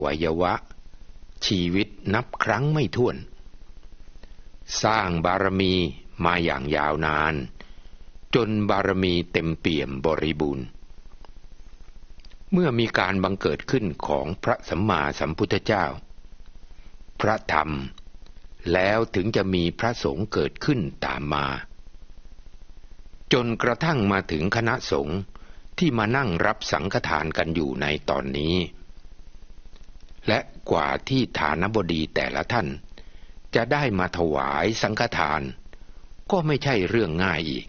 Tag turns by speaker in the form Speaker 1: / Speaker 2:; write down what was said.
Speaker 1: วัยวะชีวิตนับครั้งไม่ถ้วนสร้างบารมีมาอย่างยาวนานจนบารมีเต็มเปี่ยมบริบูรณ์เมื่อมีการบังเกิดขึ้นของพระสัมมาสัมพุทธเจ้าพระธรรมแล้วถึงจะมีพระสงฆ์เกิดขึ้นตามมาจนกระทั่งมาถึงคณะสงฆ์ที่มานั่งรับสังฆทานกันอยู่ในตอนนี้และกว่าที่ฐานบดีแต่ละท่านจะได้มาถวายสังฆทานก็ไม่ใช่เรื่องง่ายอีก